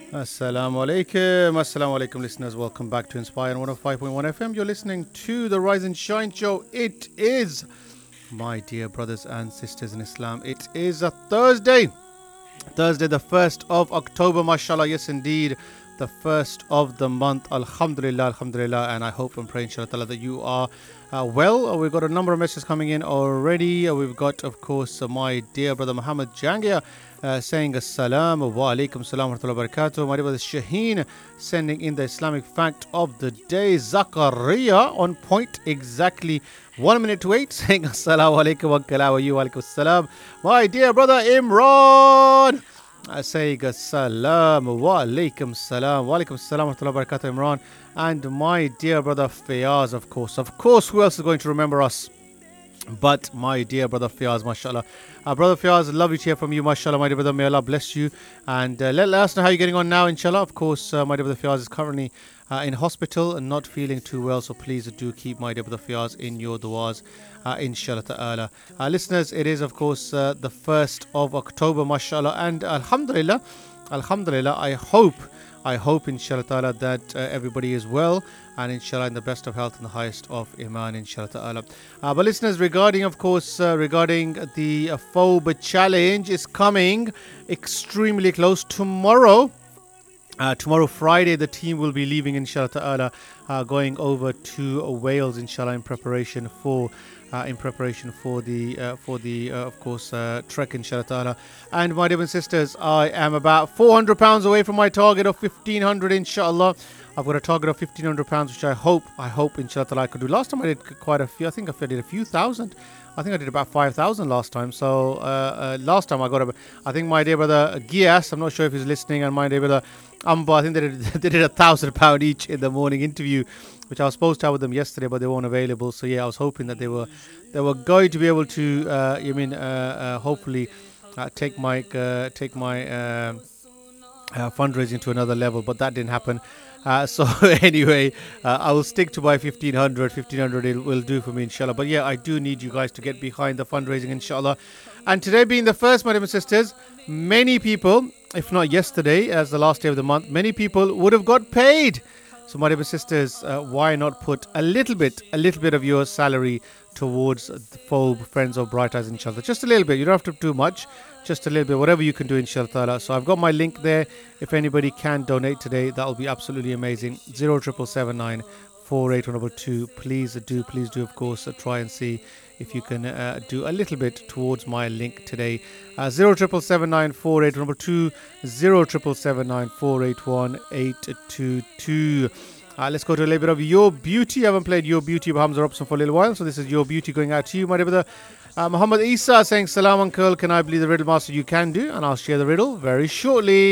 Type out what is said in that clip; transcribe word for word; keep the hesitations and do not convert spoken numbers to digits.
Assalamu alaikum. Assalamu alaikum, listeners. Welcome back to Inspire on one oh five point one F M. You're listening to the Rise and Shine Show. It is, my dear brothers and sisters in Islam, it is a Thursday. Thursday, the first of October, mashallah. Yes, indeed. The first of the month. Alhamdulillah, alhamdulillah. And I hope and pray, inshallah, that you are uh, well. Uh, we've got a number of messages coming in already. Uh, we've got, of course, uh, my dear brother Muhammad Jangir uh, saying Assalamu wa alaikum salam wa rahmatullahi wa barakatuh. My dear brother Shaheen sending in the Islamic fact of the day. Zakaria on point exactly one minute to eight saying Assalamu alaikum wa kalaa wa alaikum salam. My dear brother Imran Uh, saying Assalamu wa alaikum salam wa alaikum salam wa rahmatullahi wa barakatuh, Imran. And my dear brother Fayaz, of course. Of course, who else is going to remember us but my dear brother Fayaz, mashallah. Uh, brother Fayaz, lovely to hear from you, mashallah, my dear brother. May Allah bless you. And uh, let, let us know how you're getting on now, inshallah. Of course, uh, my dear brother Fayaz is currently uh, in hospital and not feeling too well. So please do keep my dear brother Fayaz in your du'as, uh, inshallah ta'ala. Uh, listeners, it is, of course, uh, the first of October, mashallah. And alhamdulillah, alhamdulillah, I hope, I hope, inshallah ta'ala, that uh, everybody is well and inshallah in the best of health and the highest of iman, inshallah ta'ala. Uh, but listeners, regarding, of course, uh, regarding the uh, Phobe challenge is coming extremely close. Tomorrow, uh, tomorrow Friday, the team will be leaving, inshallah ta'ala, uh, going over to uh, Wales, inshallah, in preparation for Uh, in preparation for the uh, for the uh, of course uh, trek, inshallah ta'ala. And my dear sisters, I am about four hundred pounds away from my target of fifteen hundred, inshallah. I've got a target of fifteen hundred pounds, which I hope I hope inshallah ta'ala I could do. Last time I did quite a few. I think I did a few thousand. I think I did about five thousand last time. So uh, uh, last time I got a, I think my dear brother Gias, I'm not sure if he's listening, and my dear brother Amba, I think they did, they did a thousand pound each in the morning interview, which I was supposed to have with them yesterday, but they weren't available. So yeah, I was hoping that they were they were going to be able to, uh, you mean, uh, uh, hopefully uh, take my uh, take my uh, uh, fundraising to another level, but that didn't happen. Uh, so anyway, uh, I will stick to my fifteen hundred. fifteen hundred it will do for me, inshallah. But yeah, I do need you guys to get behind the fundraising, inshallah. And today being the first, my dear sisters, many people, if not yesterday as the last day of the month, many people would have got paid. So my dear sisters, uh, why not put a little bit, a little bit of your salary towards the Phobe Friends of Bright Eyes, inshallah. Just a little bit. You don't have to do too much. Just a little bit. Whatever you can do, inshallah ta'ala. So I've got my link there. If anybody can donate today, that will be absolutely amazing. Zero triple seven nine four eight one two. Please do, please do, of course, uh, try and see if you can uh, do a little bit towards my link today. Uh, zero triple seven nine four eight one two. Zero triple seven nine four eight one eight two two. Uh, let's go to a little bit of Your Beauty. I haven't played Your Beauty by Hamza Robson for a little while, so this is Your Beauty going out to you, my dear brother. Uh, Muhammad Isa saying, Salam uncle, can I believe the riddle master? You can do, and I'll share the riddle very shortly.